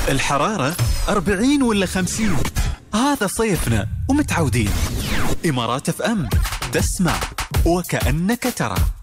الحرارة 40 ولا 50، هذا صيفنا ومتعودين. إمارات اف ام، تسمع وكأنك ترى.